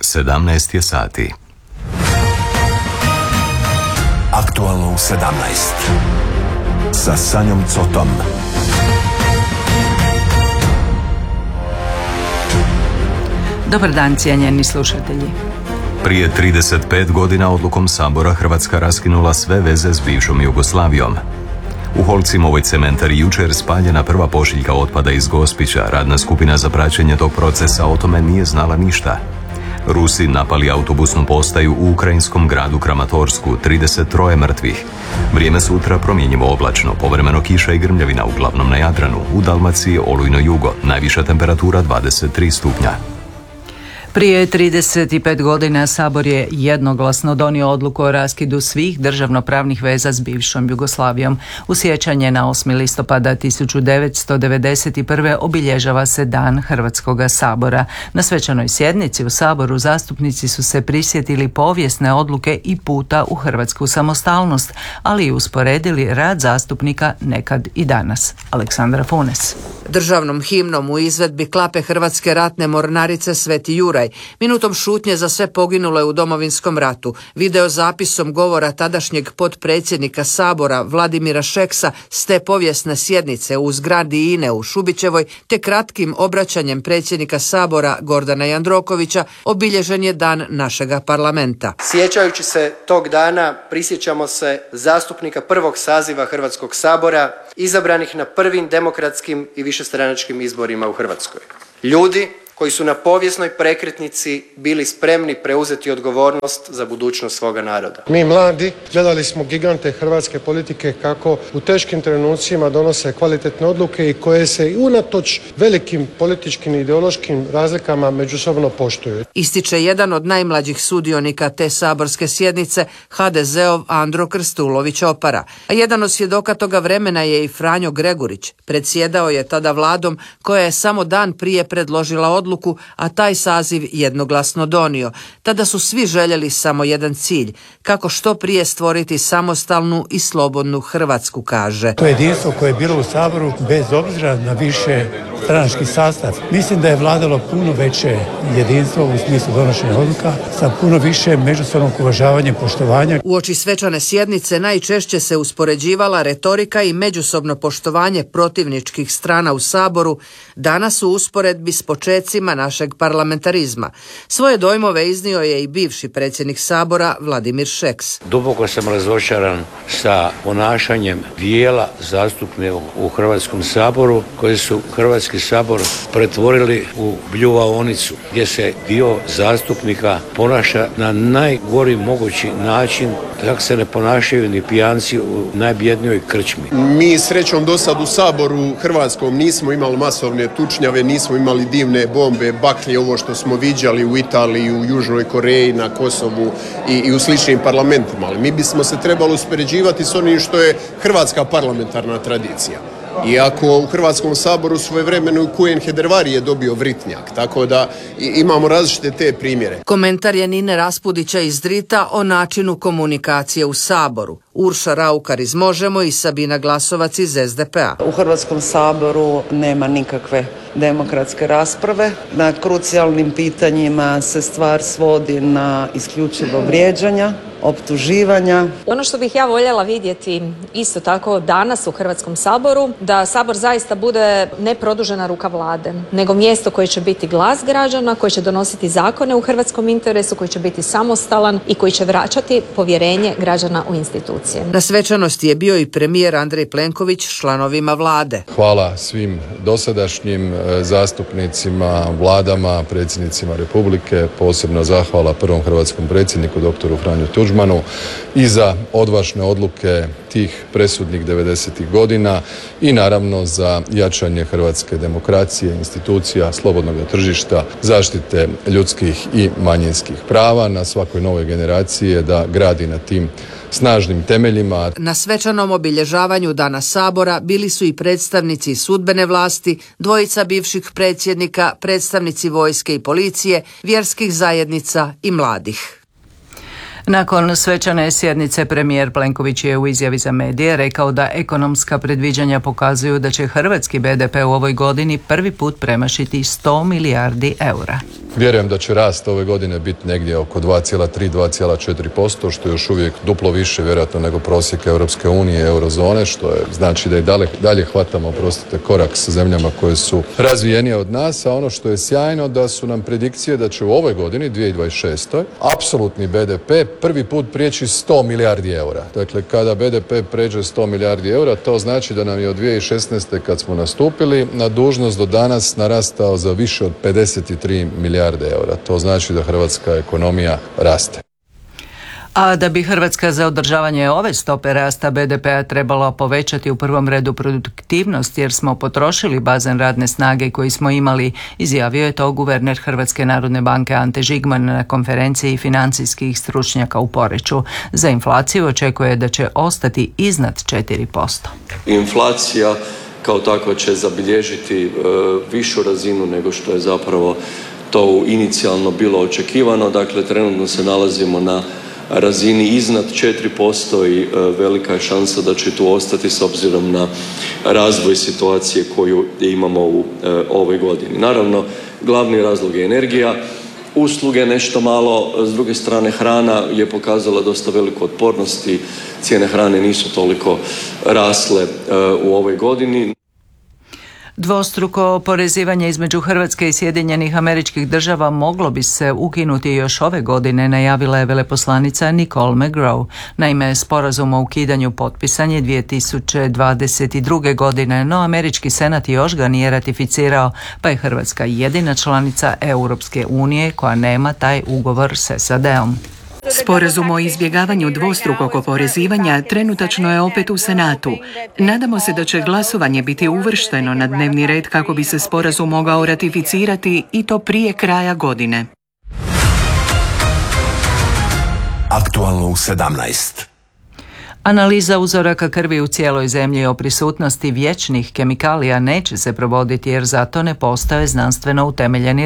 17 je sati. Aktualno u 17. Sa Sanjom Cotom. Dobar dan, cijenjeni slušatelji. Prije 35 godina odlukom Sabora Hrvatska raskinula sve veze s bivšom Jugoslavijom. U Holcimovoj cementari jučer spaljena prva pošiljka otpada iz Gospića. Radna skupina za praćenje tog procesa o tome nije znala ništa. Rusi napali autobusnu postaju u ukrajinskom gradu Kramatorsku, 33 mrtvih. Vrijeme sutra promjenjivo oblačno, povremeno kiša i grmljavina, uglavnom na Jadranu. U Dalmaciji olujno jugo, najviša temperatura 23 stupnja. Prije 35 godina Sabor je jednoglasno donio odluku o raskidu svih državnopravnih veza s bivšom Jugoslavijom. U sjećanje na 8. listopada 1991. obilježava se Dan Hrvatskoga sabora. Na svečanoj sjednici u Saboru zastupnici su se prisjetili povijesne odluke i puta u hrvatsku samostalnost, ali i usporedili rad zastupnika nekad i danas. Aleksandra Funes. Državnom himnom u izvedbi klape Hrvatske ratne mornarice Sveti Juraj, minutom šutnje za sve poginule u Domovinskom ratu, video zapisom govora tadašnjeg potpredsjednika Sabora Vladimira Šeksa s te povijesne sjednice u zgradi INE u Šubićevoj, te kratkim obraćanjem predsjednika Sabora Gordana Jandrokovića obilježen je dan našega parlamenta. Sjećajući se tog dana prisjećamo se zastupnika prvog saziva Hrvatskog sabora, izabranih na prvim demokratskim i višestranačkim izborima u Hrvatskoj. Ljudi koji su na povijesnoj prekretnici bili spremni preuzeti odgovornost za budućnost svoga naroda. Mi mladi gledali smo gigante hrvatske politike kako u teškim trenucima donose kvalitetne odluke i koje se unatoč velikim političkim i ideološkim razlikama međusobno poštuju. Ističe jedan od najmlađih sudionika te saborske sjednice, HDZ-ov Andro Krstulović Opara. A jedan od svjedoka toga vremena je i Franjo Gregurić. Predsjedao je tada vladom koja je samo dan prije predložila odluku, a taj saziv jednoglasno donio. Tada su svi željeli samo jedan cilj, kako što prije stvoriti samostalnu i slobodnu Hrvatsku, kaže. To jedinstvo koje je bilo u Saboru, bez obzira na više stranački sastav, mislim da je vladalo puno veće jedinstvo u smislu donošenja odluka, sa puno više međusobnog uvažavanja i poštovanja. Uoči svečane sjednice najčešće se uspoređivala retorika i međusobno poštovanje protivničkih strana u Saboru. Danas u usporedbi s počecima našeg parlamentarizma. Svoje dojmove iznio je i bivši predsjednik Sabora Vladimir Šeks. Duboko sam razočaran sa ponašanjem dijela zastupnika u Hrvatskom saboru koji su Hrvatski sabor pretvorili u bljuvaonicu, gdje se dio zastupnika ponaša na najgori mogući način, kako se ne ponašaju ni pijanci u najbjednijoj krčmi. Mi srećom do sad u Saboru Hrvatskom nismo imali masovne tučnjave, nismo imali divne bombe, baklje, ovo što smo viđali u Italiji, u Južnoj Koreji, na Kosovu i u sličnim parlamentima. Ali mi bismo se trebali uspoređivati s onim što je hrvatska parlamentarna tradicija. Iako u Hrvatskom saboru svojevremeno Kujen Hedervari je dobio Vritnjak, tako da imamo različite te primjere. Komentar je Nine Raspudića iz Drita o načinu komunikacije u Saboru. Urša Raukar iz Možemo i Sabina Glasovac iz SDP-a. U Hrvatskom saboru nema nikakve demokratske rasprave. Na krucijalnim pitanjima se stvar svodi na isključivo vrijeđanja, optuživanja. Ono što bih ja voljela vidjeti isto tako danas u Hrvatskom saboru, da Sabor zaista bude ne produžena ruka vlade, nego mjesto koje će biti glas građana, koje će donositi zakone u hrvatskom interesu, koji će biti samostalan i koji će vraćati povjerenje građana u institucije. Na svečanosti je bio i premijer Andrej Plenković s članovima vlade. Hvala svim dosadašnjim zastupnicima, vladama, predsjednicima Republike, posebno zahvala prvom hrvatskom predsjedniku doktoru Franju Tuđmanu i za odvažne odluke tih presudnih 90-ih godina i naravno za jačanje hrvatske demokracije, institucija, slobodnog tržišta, zaštite ljudskih i manjinskih prava. Na svakoj novoj generaciji je da gradi na tim snažnim temeljima. Na svečanom obilježavanju Dana Sabora bili su i predstavnici sudbene vlasti, dvojica bivših predsjednika, predstavnici vojske i policije, vjerskih zajednica i mladih. Nakon svečane sjednice premijer Plenković je u izjavi za medije rekao da ekonomska predviđanja pokazuju da će hrvatski BDP u ovoj godini prvi put premašiti 100 milijardi eura. Vjerujem da će rast ove godine biti negdje oko 2,3-2,4%, što je još uvijek duplo više vjerojatno nego prosjek Europske unije i eurozone, što je znači da i dalje hvatamo korak sa zemljama koje su razvijenije od nas, a ono što je sjajno da su nam predikcije da će u ovoj godini, 2026. apsolutni BDP prvi put prijeći 100 milijardi eura. Dakle, kada BDP pređe 100 milijardi eura, to znači da nam je od 2016. kad smo nastupili na dužnost do danas narastao za više od 53 milijarde eura. To znači da hrvatska ekonomija raste. A da bi Hrvatska za održavanje ove stope rasta BDP-a trebala povećati u prvom redu produktivnost jer smo potrošili bazen radne snage koji smo imali, izjavio je to guverner Hrvatske narodne banke Ante Žigman na konferenciji financijskih stručnjaka u Poreču. Za inflaciju očekuje da će ostati iznad 4%. Inflacija kao takva će zabilježiti višu razinu nego što je zapravo to inicijalno bilo očekivano. Dakle, trenutno se nalazimo na razini iznad 4% i velika je šansa da će tu ostati s obzirom na razvoj situacije koju imamo u ovoj godini. Naravno, glavni razlog je energija, usluge nešto malo, s druge strane hrana je pokazala dosta veliku otpornost i cijene hrane nisu toliko rasle u ovoj godini. Dvostruko oporezivanje između Hrvatske i Sjedinjenih Američkih Država moglo bi se ukinuti još ove godine, najavila je veleposlanica Nicole McGraw. Naime, sporazum o ukidanju potpisan je 2022. godine, no Američki senat još ga nije ratificirao, pa je Hrvatska jedina članica Europske unije koja nema taj ugovor s SAD-om. Sporazum o izbjegavanju dvostrukog oporezivanja trenutačno je opet u Senatu. Nadamo se da će glasovanje biti uvršteno na dnevni red kako bi se sporazum mogao ratificirati i to prije kraja godine. Aktualno u 17. Analiza uzoraka krvi u cijeloj zemlji o prisutnosti vječnih kemikalija neće se provoditi jer za to ne postoje znanstveno utemeljeni